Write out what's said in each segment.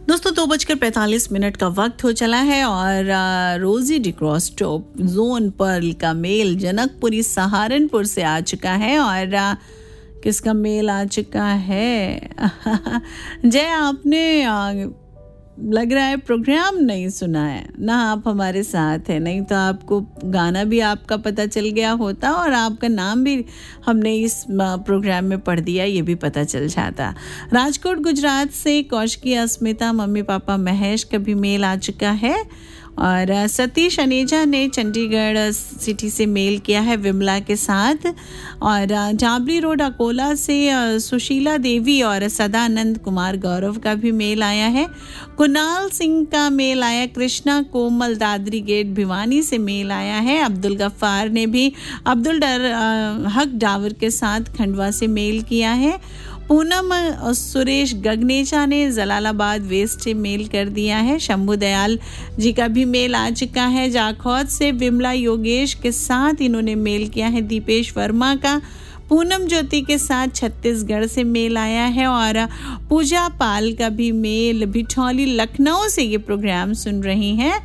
दोस्तों 2:45 का वक्त हो चला है और रोजी डिक्रॉस टॉप जोन पर्ल का मेल जनकपुरी सहारनपुर से आ चुका है। और किसका मेल आ चुका है? जय, आपने लग रहा है प्रोग्राम नहीं सुना है ना, आप हमारे साथ हैं, नहीं तो आपको गाना भी आपका पता चल गया होता और आपका नाम भी हमने इस प्रोग्राम में पढ़ दिया, ये भी पता चल जाता। राजकोट गुजरात से कौशिकी अस्मिता, मम्मी पापा महेश का भी मेल आ चुका है। और सतीश अनेजा ने चंडीगढ़ सिटी से मेल किया है विमला के साथ। और जाबरी रोड अकोला से सुशीला देवी और सदानंद कुमार गौरव का भी मेल आया है। कुणाल सिंह का मेल आया। कृष्णा कोमल दादरी गेट भिवानी से मेल आया है। अब्दुल गफ्फार ने भी अब्दुल हक डावर के साथ खंडवा से मेल किया है। पूनम सुरेश गगनेचा ने जलालाबाद वेस्ट से मेल कर दिया है। शंभू दयाल जी का भी मेल आ चुका है। जाखौद से विमला योगेश के साथ इन्होंने मेल किया है। दीपेश वर्मा का पूनम ज्योति के साथ छत्तीसगढ़ से मेल आया है। और पूजा पाल का भी मेल भिठौली लखनऊ से ये प्रोग्राम सुन रही हैं।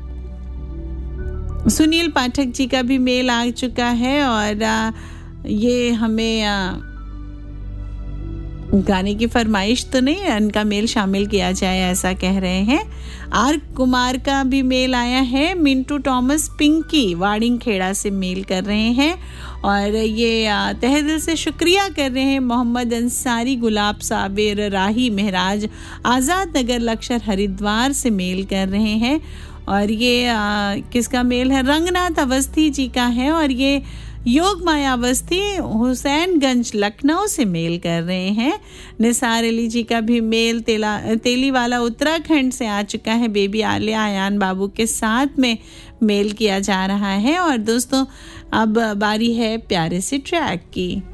सुनील पाठक जी का भी मेल आ चुका है और ये हमें गाने की फरमाइश तो नहीं, इनका मेल शामिल किया जाए ऐसा कह रहे हैं। आर कुमार का भी मेल आया है। मिंटू टॉमस पिंकी वाडिंग खेड़ा से मेल कर रहे हैं और ये तहे दिल से शुक्रिया कर रहे हैं। मोहम्मद अंसारी, गुलाब साबिर, राही महराज, आज़ाद नगर लक्षर हरिद्वार से मेल कर रहे हैं। और ये किसका मेल है? रंगनाथ अवस्थी जी का है। और ये योग माया अवस्थी हुसैनगंज लखनऊ से मेल कर रहे हैं। निसार अली जी का भी मेल तेलीवाला उत्तराखंड से आ चुका है। बेबी आलिया आयान बाबू के साथ में मेल किया जा रहा है। और दोस्तों अब बारी है प्यारे से ट्रैक की।